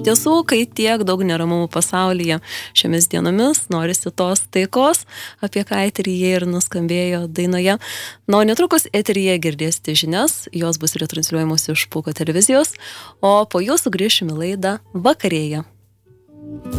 tiesų, kai tiek daug neramumų pasaulyje šiomis dienomis, norisi tos taikos, apie ką eteryje ir nuskambėjo dainoje. Na, o netrukus eteryje girdėsite žinias, jos bus retransliuojamos iš Pūko televizijos, o po jų sugrįšime laidą Vakarėje.